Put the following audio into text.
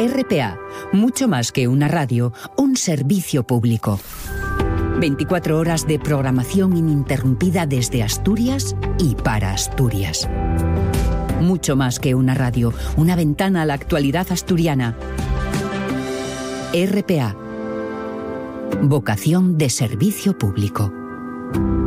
RPA, mucho más que una radio, un servicio público. 24 horas de programación ininterrumpida desde Asturias y para Asturias. Mucho más que una radio, una ventana a la actualidad asturiana. RPA. Vocación de servicio público.